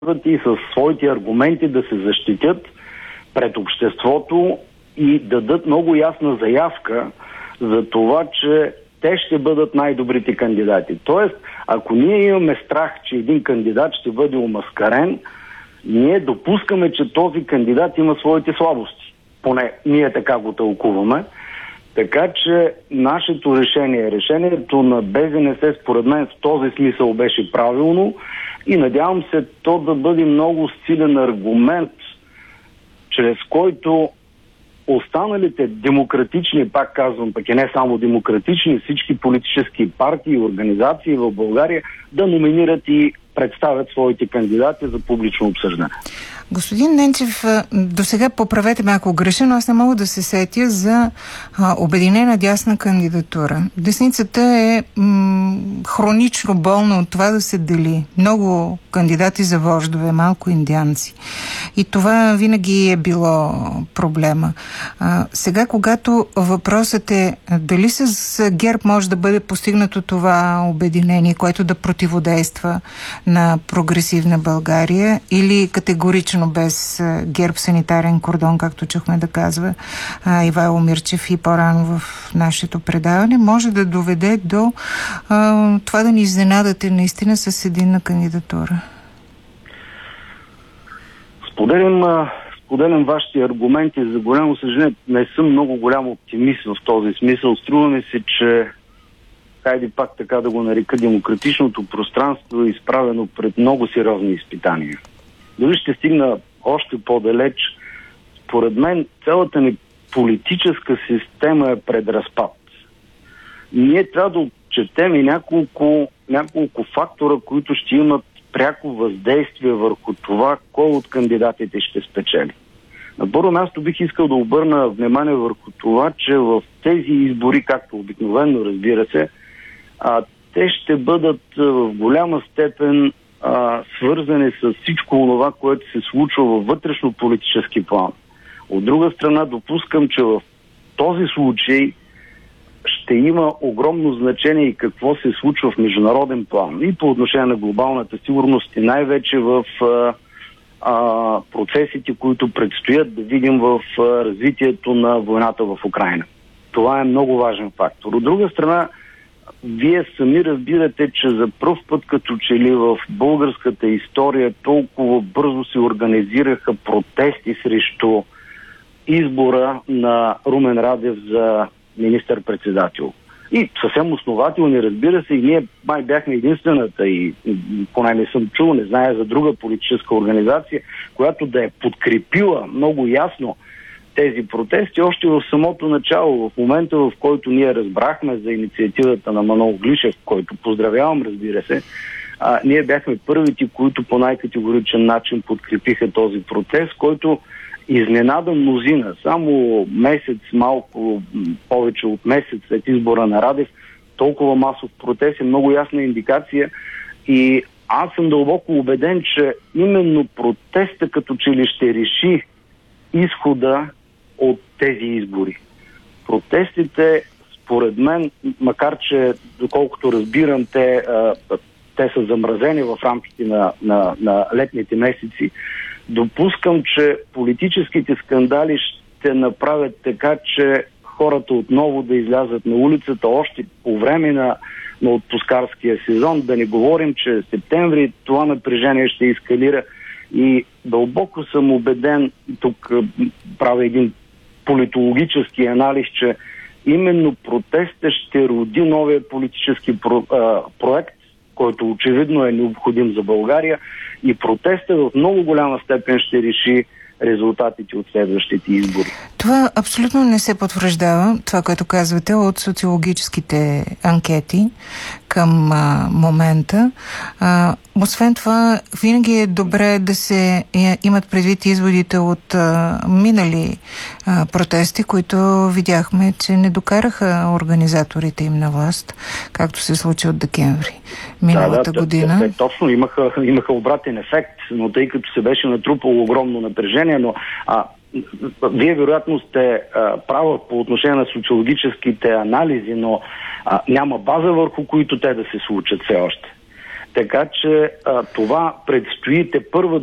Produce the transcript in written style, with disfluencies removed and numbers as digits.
и със своите аргументи да се защитят пред обществото и дадат много ясна заявка за това, че те ще бъдат най-добрите кандидати. Тоест, ако ние имаме страх, че един кандидат ще бъде омаскарен, ние допускаме, че този кандидат има своите слабости. Поне ние така го тълкуваме. Така че нашето решението на БЗНС според мен в този смисъл беше правилно и надявам се то да бъде много силен аргумент, чрез който останалите демократични, пак казвам, пък и не само демократични, всички политически партии и организации в България да номинират и представят своите кандидати за публично обсъждане. Господин Ненчев, до сега поправете ме ако греша, но аз не мога да се сетя за обединена дясна кандидатура. Десницата е хронично болна от това да се дели. Много кандидати за вождове, малко индианци. И това винаги е било проблема. Сега, когато въпросът е дали с ГЕРБ може да бъде постигнато това обединение, което да противодейства на прогресивна България, или категорично без ГЕРБ санитарен кордон, както чухме да казва Ивайло Мирчев и по-рано в нашето предаване, може да доведе до това да ни изненадате наистина с единна кандидатура? Споделям вашите аргументи. За голямо съжаление не съм много голям оптимист в този смисъл. Струва ми се, че хайде пак така да го нарека, демократичното пространство е изправено пред много сериозни изпитания. Дори ще стигна още по-далеч. Според мен цялата ни политическа система е пред разпад. Ние трябва да отчетем и няколко фактора, които ще имат пряко въздействие върху това, кой от кандидатите ще спечели. На първо място бих искал да обърна внимание върху това, че в тези избори, както обикновено разбира се, те ще бъдат в голяма степен свързани с всичко това, което се случва във вътрешно-политически план. От друга страна, допускам, че в този случай ще има огромно значение и какво се случва в международен план и по отношение на глобалната сигурност и най-вече в процесите, които предстоят да видим в развитието на войната в Украйна. Това е много важен фактор. От друга страна, вие сами разбирате, че за пръв път като че ли в българската история толкова бързо се организираха протести срещу избора на Румен Радев за министър-председател. И съвсем основателни, разбира се, и ние май бяхме единствената и поне не съм чул, не зная за друга политическа организация, която да е подкрепила много ясно тези протести още в самото начало, в момента, в който ние разбрахме за инициативата на Манол Глишев, който поздравявам, разбира се, ние бяхме първите, които по най-категоричен начин подкрепиха този протест, който изненада мнозина. Само месец, малко повече от месец след избора на Радев, толкова масов протест е много ясна индикация и аз съм дълбоко убеден, че именно протеста като че ли ще реши изхода от тези избори. Протестите, според мен, макар че, доколкото разбирам, те са замразени в рамките на летните месеци, допускам, че политическите скандали ще направят така, че хората отново да излязат на улицата още по време на отпускарския сезон. Да не говорим, че септември това напрежение ще ескалира и дълбоко съм убеден, тук правя един политологически анализ, че именно протестът ще роди новия политически проект, който очевидно е необходим за България и протестът в много голяма степен ще реши резултатите от следващите избори. Това абсолютно не се потвърждава, това, което казвате, от социологическите анкети към момента. Освен това, винаги е добре да се имат предвид изводите от минали протести, които видяхме, че не докараха организаторите им на власт, както се случи от декември миналата година. Те точно имаха обратен ефект, но тъй като се беше натрупало огромно напрежение, но вие вероятно сте права по отношение на социологическите анализи, но няма база върху които те да се случат все още. Така че това предстои те първа